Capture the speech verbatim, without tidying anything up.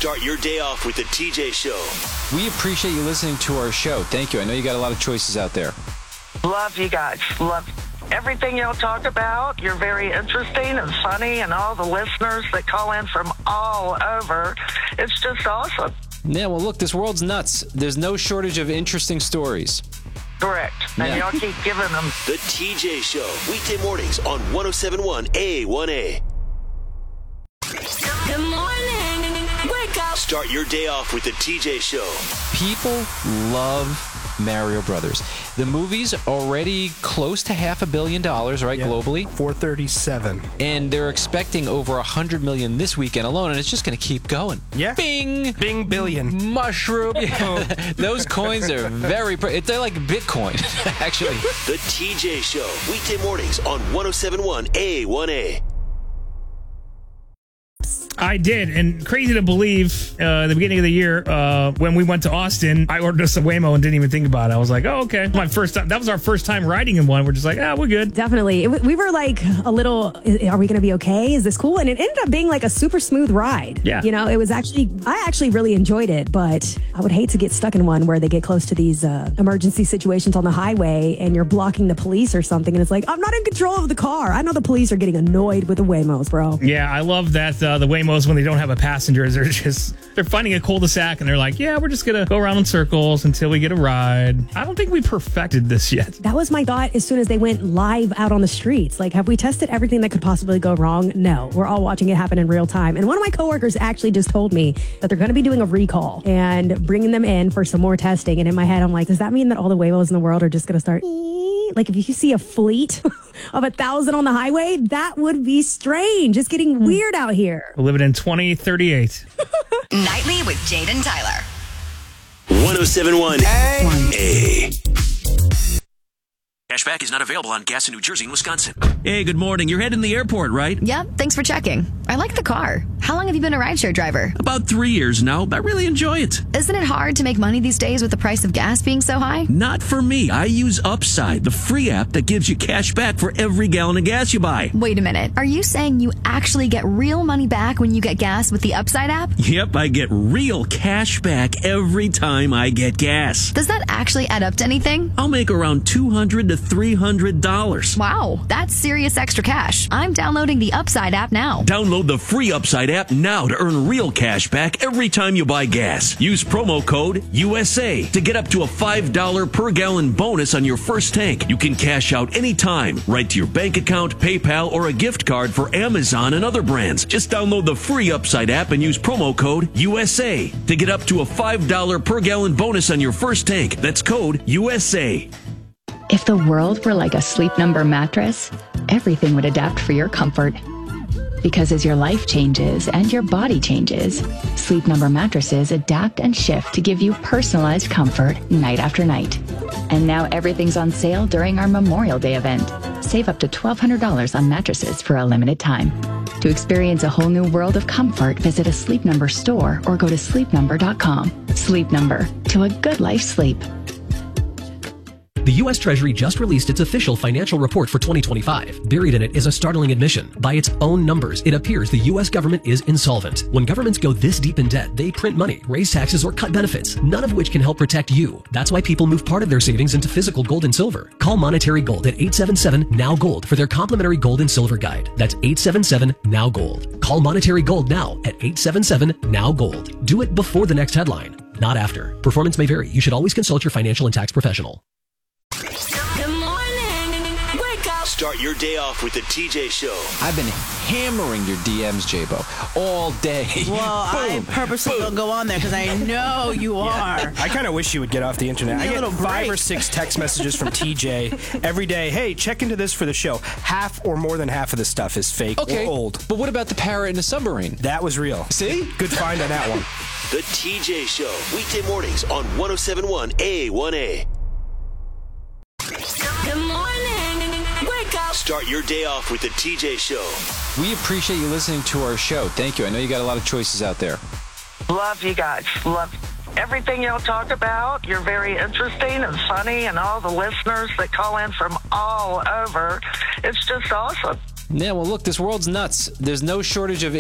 Start your day off with the T J Show. We appreciate you listening to our show. Thank you. I know you got a lot of choices out there. Love you guys. Love everything y'all talk about. You're very interesting and funny, and all the listeners that call in from all over. It's just awesome. Yeah, well, look, this world's nuts. There's no shortage of interesting stories. Correct. And Yeah. y'all keep giving them. The T J Show, weekday mornings on one oh seven point one A one A. Good morning. Wake up. Start your day off with the T J Show. People love Mario Brothers. The movie's already close to half a billion dollars, right, Yeah. globally? four thirty-seven. And they're expecting over one hundred million this weekend alone, and it's just going to keep going. Yeah. Bing! Bing billion. Mushroom. Yeah. Those coins are very... Pre- they're like Bitcoin, actually. The T J Show, weekday mornings on one oh seven point one A one A. I did, and crazy to believe, uh, at the beginning of the year, uh, when we went to Austin, I ordered us a Waymo and didn't even think about it. I was like, oh, okay. My first time, that was our first time riding in one. We're just like, ah, we're good. Definitely. It, w- we were like a little, are we going to be okay? Is this cool? And it ended up being like a super smooth ride. Yeah. You know, it was actually, I actually really enjoyed it, but I would hate to get stuck in one where they get close to these uh, emergency situations on the highway and you're blocking the police or something. And it's like, I'm not in control of the car. I know the police are getting annoyed with the Waymos, bro. Yeah, I love that uh, the Waymos, when they don't have a passengers, they're just, they're finding a cul-de-sac and they're like, yeah, we're just going to go around in circles until we get a ride. I don't think we perfected this yet. That was my thought as soon as they went live out on the streets. Like, have we tested everything that could possibly go wrong? No. We're all watching it happen in real time. And one of my coworkers actually just told me that they're going to be doing a recall and bringing them in for some more testing. And in my head, I'm like, does that mean that all the Waymos in the world are just going to start... Like, if you see a fleet of a thousand on the highway, that would be strange. It's getting weird out here. We're living in twenty thirty-eight. Nightly with Jade and Tyler. one oh seven point one A. Cashback is not available on gas in New Jersey and Wisconsin. Hey, good morning. You're heading to the airport, right? Yep, thanks for checking. I like the car. How long have you been a rideshare driver? About three years now, but I really enjoy it. Isn't it hard to make money these days with the price of gas being so high? Not for me. I use Upside, the free app that gives you cash back for every gallon of gas you buy. Wait a minute. Are you saying you actually get real money back when you get gas with the Upside app? Yep, I get real cash back every time I get gas. Does that actually add up to anything? I'll make around two hundred to three hundred dollars. Wow, that's serious extra cash. I'm downloading the Upside app now. Download the free Upside app now to earn real cash back every time you buy gas. Use promo code U S A to get up to a five dollars per gallon bonus on your first tank. You can cash out anytime, right to your bank account, PayPal, or a gift card for Amazon and other brands. Just download the free Upside app and use promo code U S A to get up to a five dollars per gallon bonus on your first tank. That's code U S A. If the world were like a Sleep Number mattress, everything would adapt for your comfort. Because as your life changes and your body changes, Sleep Number mattresses adapt and shift to give you personalized comfort night after night. And now everything's on sale during our Memorial Day event. Save up to twelve hundred dollars on mattresses for a limited time. To experience a whole new world of comfort, visit a Sleep Number store or go to sleep number dot com. Sleep Number, to a good life sleep. The U S Treasury just released its official financial report for twenty twenty-five. Buried in it is a startling admission. By its own numbers, it appears the U S government is insolvent. When governments go this deep in debt, they print money, raise taxes, or cut benefits, none of which can help protect you. That's why people move part of their savings into physical gold and silver. Call Monetary Gold at eight seven seven, N O W, GOLD for their complimentary gold and silver guide. That's eight seven seven, N O W, GOLD. Call Monetary Gold now at eight seven seven, N O W, GOLD. Do it before the next headline, not after. Performance may vary. You should always consult your financial and tax professional. Good morning. Wake up. Start your day off with the T J Show. I've been hammering your D Ms, J-Bo, all day. Well, I purposely don't go on there because I know you are. I kind of wish you would get off the internet. I get five or six text messages from T J every day. Hey, check into this for the show. Half or more than half of the stuff is fake Okay, or old. But what about the parrot in the submarine? That was real. See? Good find on that one. The T J Show, weekday mornings on one oh seven point one A one A. Good morning. Wake up. Start your day off with the T J Show. We appreciate you listening to our show. Thank you. I know you got a lot of choices out there. Love you guys. Love everything y'all talk about. You're very interesting and funny, and all the listeners that call in from all over. It's just awesome. Yeah, well, look, this world's nuts. There's no shortage of